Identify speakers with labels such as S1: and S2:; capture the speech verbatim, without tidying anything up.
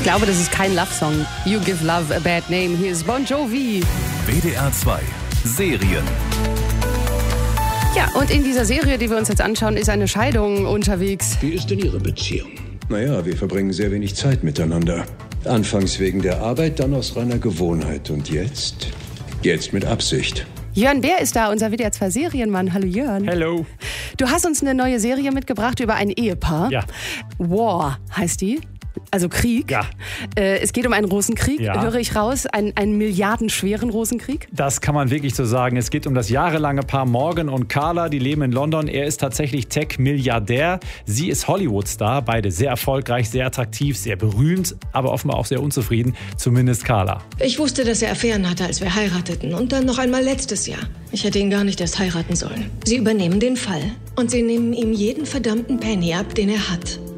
S1: glaube, das ist kein Love-Song. You Give Love a Bad Name. Hier ist Bon Jovi.
S2: W D R zwei Serien.
S1: Ja, und in dieser Serie, die wir uns jetzt anschauen, ist eine Scheidung unterwegs.
S3: Wie ist denn Ihre Beziehung?
S4: Naja, wir verbringen sehr wenig Zeit miteinander. Anfangs wegen der Arbeit, dann aus reiner Gewohnheit. Und jetzt? Jetzt mit Absicht.
S1: Jörn Bär ist da, unser W D R zwei Serienmann. Hallo Jörn.
S5: Hello.
S1: Du hast uns eine neue Serie mitgebracht über ein Ehepaar.
S5: Ja.
S1: War heißt die. Also Krieg.
S5: Ja.
S1: Äh, es geht um einen Rosenkrieg,
S5: Ja.
S1: höre ich raus. Ein, einen milliardenschweren Rosenkrieg.
S5: Das kann man wirklich so sagen. Es geht um das jahrelange Paar Morgan und Carla. Die leben in London. Er ist tatsächlich Tech-Milliardär. Sie ist Hollywood-Star. Beide sehr erfolgreich, sehr attraktiv, sehr berühmt, aber offenbar auch sehr unzufrieden. Zumindest Carla.
S6: Ich wusste, dass er Affären hatte, als wir heirateten. Und dann noch einmal letztes Jahr. Ich hätte ihn gar nicht erst heiraten sollen. Sie übernehmen den Fall. Und sie nehmen ihm jeden verdammten Penny ab, den er hat.